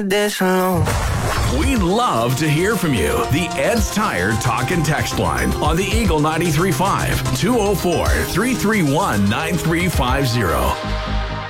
this alone. We'd love to hear from you. The Ed's Tire Talk and Text line on the Eagle 93.5 204-331-9350.